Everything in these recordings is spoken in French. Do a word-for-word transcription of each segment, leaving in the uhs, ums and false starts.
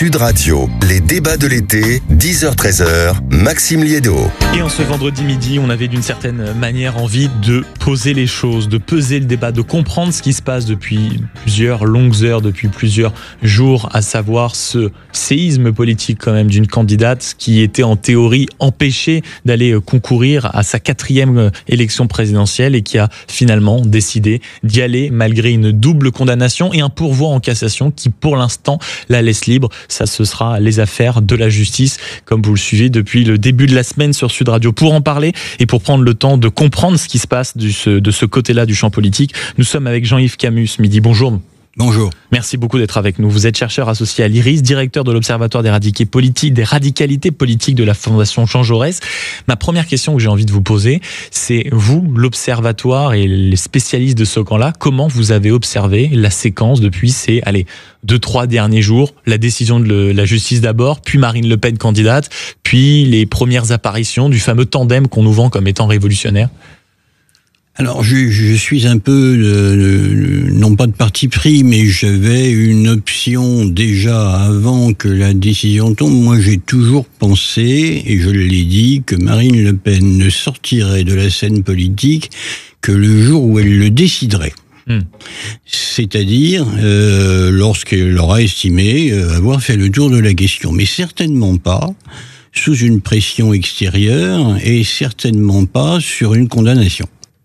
Sud Radio, les débats de l'été, dix heures treize heures, Maxime Liédo. Et en ce vendredi midi, on avait d'une certaine manière envie de poser les choses, de peser le débat, de comprendre ce qui se passe depuis plusieurs longues heures, depuis plusieurs jours, à savoir ce séisme politique quand même d'une candidate qui était en théorie empêchée d'aller concourir à sa quatrième élection présidentielle et qui a finalement décidé d'y aller malgré une double condamnation et un pourvoi en cassation qui pour l'instant la laisse libre. Ça, ce sera les affaires de la justice, comme vous le suivez depuis le début de la semaine sur Sud Radio. Pour en parler et pour prendre le temps de comprendre ce qui se passe de ce, de ce côté-là du champ politique, nous sommes avec Jean-Yves Camus ce midi. Bonjour. Bonjour. Merci beaucoup d'être avec nous. Vous êtes chercheur associé à l'I R I S, directeur de l'Observatoire des radicalités politiques, des radicalités politiques de la Fondation Jean Jaurès. Ma première question que j'ai envie de vous poser, c'est vous, l'Observatoire et les spécialistes de ce camp-là, comment vous avez observé la séquence depuis ces, allez, deux, trois derniers jours, la décision de le, la justice d'abord, puis Marine Le Pen candidate, puis les premières apparitions du fameux tandem qu'on nous vend comme étant révolutionnaire? Alors, je, je suis un peu, euh, non pas de parti pris, mais j'avais une option déjà avant que la décision tombe. Moi, j'ai toujours pensé, et je l'ai dit, que Marine Le Pen ne sortirait de la scène politique que le jour où elle le déciderait. Mmh. C'est-à-dire euh, lorsqu'elle aura estimé euh, avoir fait le tour de la question. Mais certainement pas sous une pression extérieure et certainement pas sur une condamnation.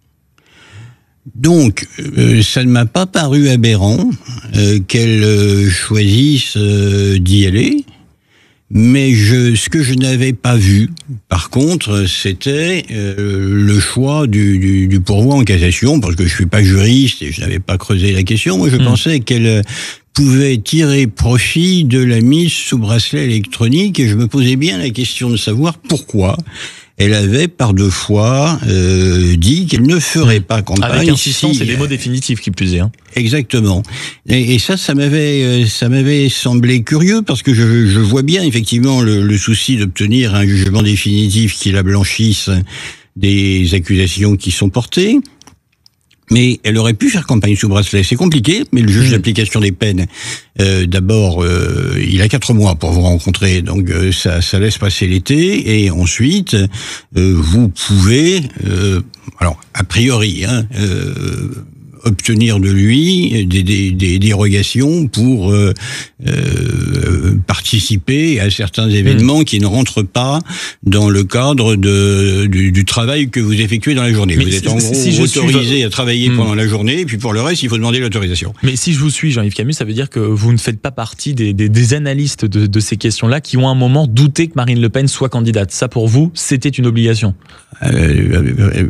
Donc, euh, ça ne m'a pas paru aberrant euh, qu'elle euh, choisisse euh, d'y aller, mais je, ce que je n'avais pas vu, par contre, c'était euh, le choix du, du, du pourvoi en cassation, parce que je suis pas juriste et je n'avais pas creusé la question. Moi, je mmh. pensais qu'elle pouvait tirer profit de la mise sous bracelet électronique, et je me posais bien la question de savoir pourquoi elle avait par deux fois euh, dit qu'elle ne ferait pas campagne. Avec insistance, c'est des mots définitifs qui plus est. Hein. Exactement. Et, et ça, ça m'avait, ça m'avait semblé curieux parce que je, je vois bien effectivement le, le souci d'obtenir un jugement définitif qui la blanchisse des accusations qui sont portées. Mais elle aurait pu faire campagne sous bracelet. C'est compliqué, mais le juge mmh. d'application des peines, euh, d'abord, euh, il a quatre mois pour vous rencontrer, donc euh, ça, ça laisse passer l'été, et ensuite, euh, vous pouvez, euh, alors a priori, hein, euh, obtenir de lui des, des, des dérogations pour euh, euh, participer à certains événements mmh. qui ne rentrent pas dans le cadre de, du, du travail que vous effectuez dans la journée. Mais vous êtes en gros si autorisé suis... à travailler mmh. pendant la journée, et puis pour le reste, il faut demander l'autorisation. Mais si je vous suis, Jean-Yves Camus, ça veut dire que vous ne faites pas partie des, des, des analystes de, de ces questions-là qui ont à un moment douté que Marine Le Pen soit candidate. Ça, pour vous, c'était une obligation euh, euh, euh,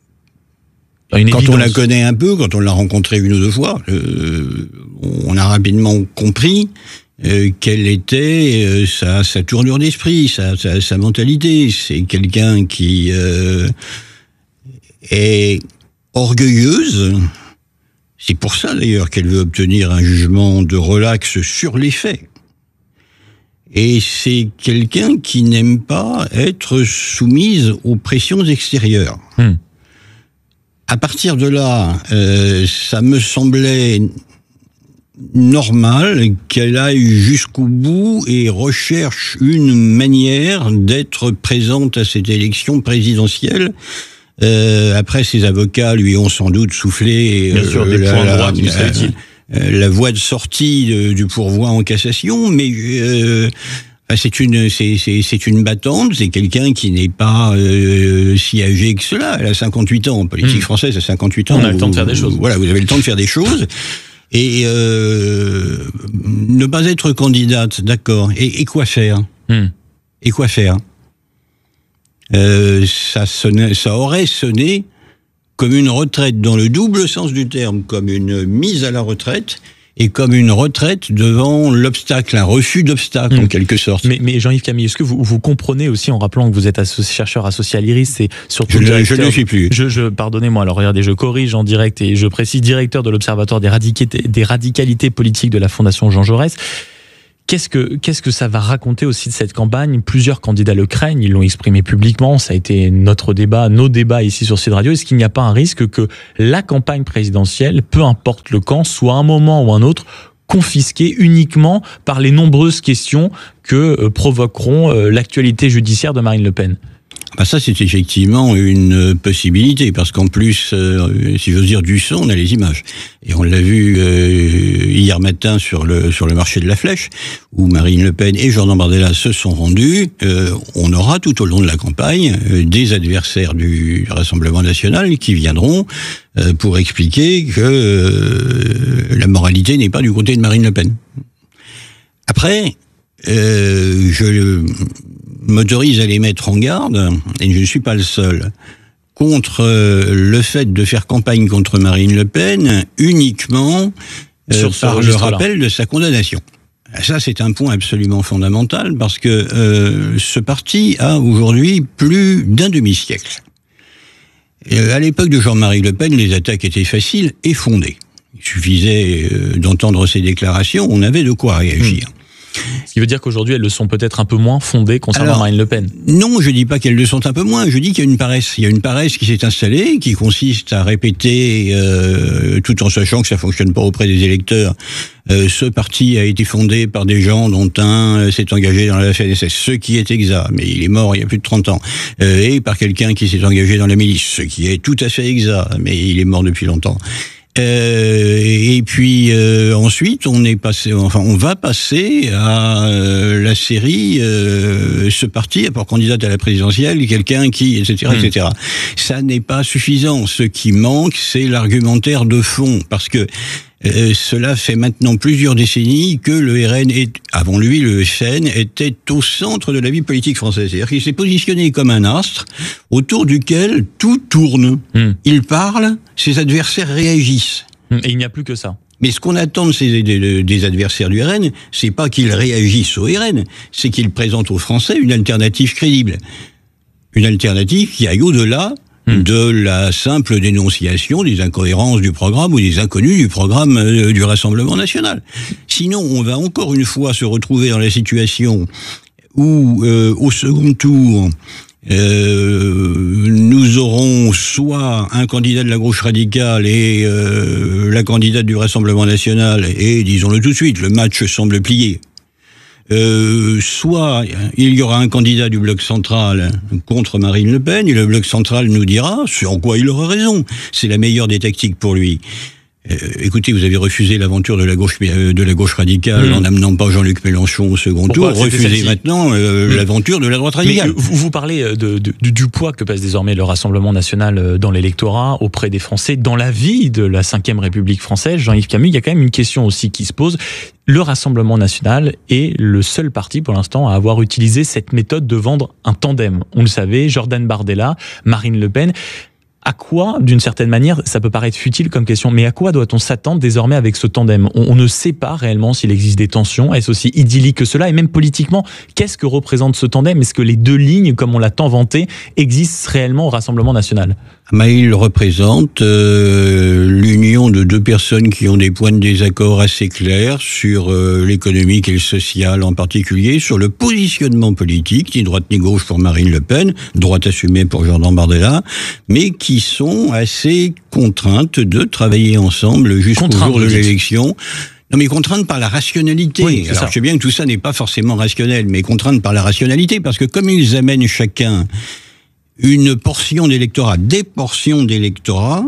Une quand évidence. On la connaît un peu, quand on l'a rencontrée une ou deux fois, euh, on a rapidement compris euh, quelle était euh, sa, sa tournure d'esprit, sa, sa, sa mentalité. C'est quelqu'un qui euh, est orgueilleuse. C'est pour ça d'ailleurs qu'elle veut obtenir un jugement de relax sur les faits. Et c'est quelqu'un qui n'aime pas être soumise aux pressions extérieures. Hum. À partir de là, euh, ça me semblait normal qu'elle aille jusqu'au bout et recherche une manière d'être présente à cette élection présidentielle. Euh, après, ses avocats lui ont sans doute soufflé Bien euh, sûr, des la, points la, droits qui lui seraient utiles. la voie de sortie de, du pourvoi en cassation, mais euh, c'est une, c'est, c'est, c'est une battante, c'est quelqu'un qui n'est pas euh, si âgé que cela. Elle a cinquante-huit ans. En politique mmh. française, à cinquante-huit ans, on a le temps de faire des choses. Voilà, vous avez le temps de faire des choses. Et euh, ne pas être candidate, d'accord. Et, et quoi faire mmh. Et quoi faire euh, ça, sonnait, ça aurait sonné comme une retraite dans le double sens du terme, comme une mise à la retraite, et comme une retraite devant l'obstacle, un refus d'obstacle, mmh. en quelque sorte. Mais, mais Jean-Yves Camille, est-ce que vous, vous comprenez aussi, en rappelant que vous êtes associ- chercheur associé à l'I R I S, c'est surtout... Je, je ne suis plus. Je, je, pardonnez-moi, alors regardez, je corrige en direct et je précise, directeur de l'Observatoire des, radic- des radicalités politiques de la Fondation Jean Jaurès. Qu'est-ce que, qu'est-ce que ça va raconter aussi de cette campagne ? Plusieurs candidats le craignent, ils l'ont exprimé publiquement, ça a été notre débat, nos débats ici sur Sud Radio. Est-ce qu'il n'y a pas un risque que la campagne présidentielle, peu importe le camp, soit à un moment ou un autre confisqué uniquement par les nombreuses questions que euh, provoqueront euh, l'actualité judiciaire de Marine Le Pen? Bah ça, c'est effectivement une possibilité, parce qu'en plus, euh, si j'ose dire, du son, on a les images. Et on l'a vu euh, hier matin sur le sur le marché de la Flèche, où Marine Le Pen et Jordan Bardella se sont rendus. Euh, on aura tout au long de la campagne euh, des adversaires du Rassemblement national qui viendront euh, pour expliquer que euh, la moralité n'est pas du côté de Marine Le Pen. Après, euh, je m'autorise à les mettre en garde, et je ne suis pas le seul, contre le fait de faire campagne contre Marine Le Pen uniquement euh, par le rappel de sa condamnation. Ça, c'est un point absolument fondamental, parce que euh, ce parti a aujourd'hui plus d'un demi-siècle. Euh, à l'époque de Jean-Marie Le Pen, les attaques étaient faciles et fondées. Il suffisait euh, d'entendre ses déclarations, on avait de quoi réagir. Mmh. Ce qui veut dire qu'aujourd'hui, elles le sont peut-être un peu moins fondées concernant Alors, Marine Le Pen. Non, je dis pas qu'elles le sont un peu moins, je dis qu'il y a une paresse. Il y a une paresse qui s'est installée, qui consiste à répéter, euh, tout en sachant que ça fonctionne pas auprès des électeurs, euh, ce parti a été fondé par des gens dont un euh, s'est engagé dans la F N S S, ce qui est exact, mais il est mort il y a plus de trente ans, euh, et par quelqu'un qui s'est engagé dans la milice, ce qui est tout à fait exact, mais il est mort depuis longtemps. Euh, et puis euh, ensuite on est passé, enfin on va passer à euh, la série euh, ce parti a pour candidate à la présidentielle quelqu'un qui, et cetera, mmh. et cetera. Ça n'est pas suffisant. Ce qui manque, c'est l'argumentaire de fond, parce que euh, cela fait maintenant plusieurs décennies que le R N est, avant lui, le F N était au centre de la vie politique française. C'est-à-dire qu'il s'est positionné comme un astre autour duquel tout tourne. Mmh. Il parle, ses adversaires réagissent. Et il n'y a plus que ça. Mais ce qu'on attend de ces, des, des adversaires du R N, c'est pas qu'ils réagissent au R N, c'est qu'ils présentent aux Français une alternative crédible. Une alternative qui aille au-delà mmh. de la simple dénonciation des incohérences du programme ou des inconnus du programme euh, du Rassemblement national. Sinon, on va encore une fois se retrouver dans la situation où, euh, au second tour, Euh, nous aurons soit un candidat de la gauche radicale et euh, la candidate du Rassemblement national, et disons-le tout de suite, le match semble plié. Euh, soit il y aura un candidat du bloc central contre Marine Le Pen, et le bloc central nous dira ce en quoi il aura raison. C'est la meilleure des tactiques pour lui. Euh, écoutez, vous avez refusé l'aventure de la gauche euh, de la gauche radicale mmh. en n'amenant pas Jean-Luc Mélenchon au second Pourquoi tour. Refusez maintenant euh, mmh. l'aventure de la droite radicale. Mais vous, vous parlez de, de, du, du poids que pèse désormais le Rassemblement national dans l'électorat, auprès des Français, dans la vie de la cinquième République française. Jean-Yves Camus, il y a quand même une question aussi qui se pose. Le Rassemblement national est le seul parti pour l'instant à avoir utilisé cette méthode de vendre un tandem. On le savait, Jordan Bardella, Marine Le Pen. À quoi, d'une certaine manière, ça peut paraître futile comme question, mais à quoi doit-on s'attendre désormais avec ce tandem ? on, on ne sait pas réellement s'il existe des tensions. Est-ce aussi idyllique que cela ? Et même politiquement, qu'est-ce que représente ce tandem ? Est-ce que les deux lignes, comme on l'a tant vanté, existent réellement au Rassemblement national ? Mais il représente euh, l'union de deux personnes qui ont des points de désaccord assez clairs sur euh, l'économique et le social en particulier, sur le positionnement politique, ni droite ni gauche pour Marine Le Pen, droite assumée pour Jordan Bardella, mais qui sont assez contraintes de travailler ensemble jusqu'au jour de l'élection. Non, mais contraintes par la rationalité. Oui, Alors, ça. je sais bien que tout ça n'est pas forcément rationnel, mais contraintes par la rationalité, parce que comme ils amènent chacun une portion d'électorat, des portions d'électorat,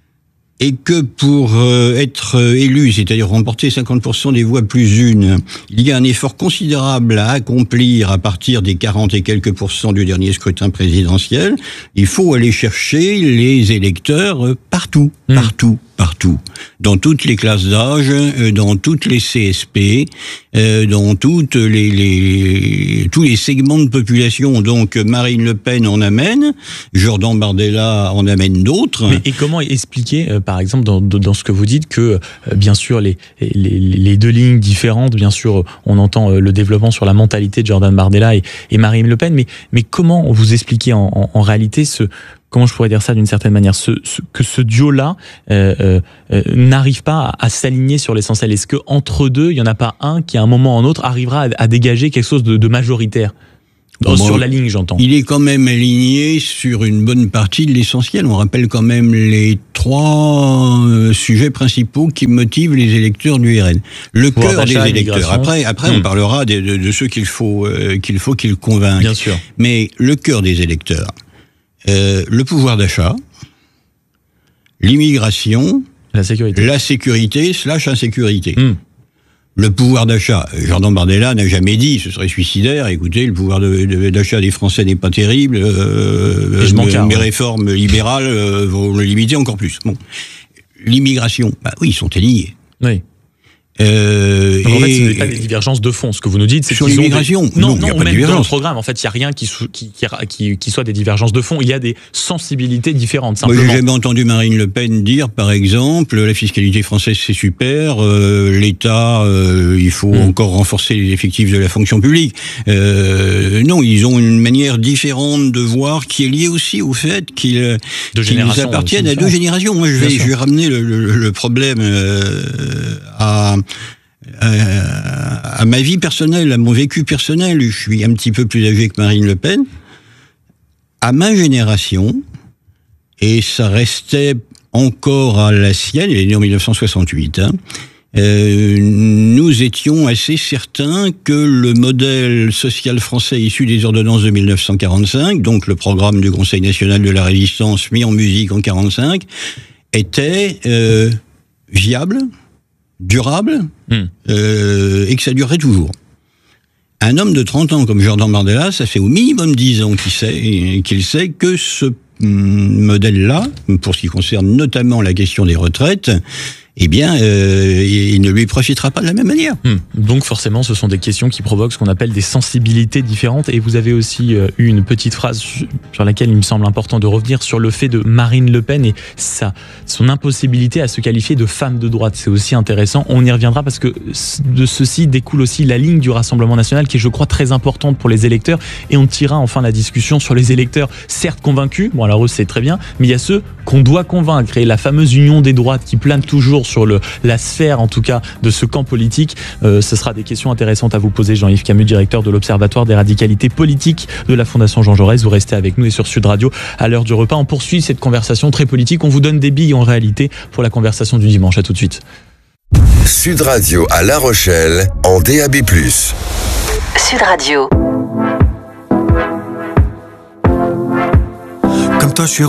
et que pour euh, être élu, c'est-à-dire remporter cinquante pour cent des voix plus une, il y a un effort considérable à accomplir à partir des quarante et quelques pourcents du dernier scrutin présidentiel. Il faut aller chercher les électeurs partout, mmh. partout, partout. Dans toutes les classes d'âge, dans toutes les C S P, dans toutes les, les, tous les segments de population. Donc Marine Le Pen en amène, Jordan Bardella en amène d'autres. Mais et comment expliquer, euh, par exemple, dans, dans ce que vous dites, que euh, bien sûr les, les, les deux lignes différentes, bien sûr, on entend euh, le développement sur la mentalité de Jordan Bardella et, et Marine Le Pen, mais, mais comment vous expliquez en, en, en réalité ce... Comment je pourrais dire ça d'une certaine manière, ce, ce, que ce duo-là euh, euh, n'arrive pas à, à s'aligner sur l'essentiel. Est-ce que entre deux, il y en a pas un qui, à un moment ou un autre, arrivera à, à dégager quelque chose de, de majoritaire ? Oh, bon, sur la ligne, j'entends. Il est quand même aligné sur une bonne partie de l'essentiel. On rappelle quand même les trois euh, sujets principaux qui motivent les électeurs du R N. Le cœur des électeurs. Après, après, mmh. on parlera de, de, de ceux qu'il faut euh, qu'il faut qu'ils convainquent. Bien sûr. Mais le cœur des électeurs, euh, le pouvoir d'achat, l'immigration, la sécurité, la sécurité slash insécurité. Mmh. Le pouvoir d'achat, Jordan Bardella n'a jamais dit, ce serait suicidaire, écoutez, le pouvoir de, de, d'achat des Français n'est pas terrible, euh, je mes, carre, mes ouais. réformes libérales euh, vont le limiter encore plus. Bon. L'immigration, bah oui, ils sont alignés. Oui. Euh, Donc en fait, ce n'est pas des divergences de fond. Ce que vous nous dites, c'est sur qu'ils l'immigration. Ont des... Non, non, non, non, même dans le programme, en fait, il n'y a rien qui, qui, qui, qui soit des divergences de fond. Il y a des sensibilités différentes, simplement. Moi, j'ai jamais entendu Marine Le Pen dire, par exemple, la fiscalité française, c'est super, euh, l'État, euh, il faut mmh. encore renforcer les effectifs de la fonction publique. Euh, non, ils ont une manière différente de voir qui est liée aussi au fait qu'ils, qu'ils appartiennent à deux générations. Moi, je vais, je vais ramener le, le, le problème euh, à... à ma vie personnelle, à mon vécu personnel. Je suis un petit peu plus âgé que Marine Le Pen. À ma génération, et ça restait encore à la sienne, elle est née en dix-neuf cent soixante-huit, hein, euh, nous étions assez certains que le modèle social français issu des ordonnances de dix-neuf cent quarante-cinq, donc le programme du Conseil national de la résistance mis en musique en quarante-cinq, était euh, viable, durable, mmh. euh, et que ça durerait toujours. Un homme de trente ans comme Jordan Bardella, ça fait au minimum dix ans qu'il sait, qu'il sait que ce modèle-là, pour ce qui concerne notamment la question des retraites, eh bien, euh, il ne lui profitera pas de la même manière. Hum. Donc forcément, ce sont des questions qui provoquent ce qu'on appelle des sensibilités différentes. Et vous avez aussi euh, eu une petite phrase sur laquelle il me semble important de revenir, sur le fait de Marine Le Pen et sa, son impossibilité à se qualifier de femme de droite. C'est aussi intéressant. On y reviendra parce que de ceci découle aussi la ligne du Rassemblement national qui est, je crois, très importante pour les électeurs. Et on tirera enfin la discussion sur les électeurs, certes convaincus, bon alors eux c'est très bien, mais il y a ceux qu'on doit convaincre. Et la fameuse union des droites qui plane toujours sur le, la sphère, en tout cas, de ce camp politique. Euh, ce sera des questions intéressantes à vous poser, Jean-Yves Camus, directeur de l'Observatoire des radicalités politiques de la Fondation Jean Jaurès. Vous restez avec nous et sur Sud Radio à l'heure du repas. On poursuit cette conversation très politique. On vous donne des billes en réalité pour la conversation du dimanche. À tout de suite. Sud Radio à La Rochelle en D A B plus. Sud Radio. Comme toi, je suis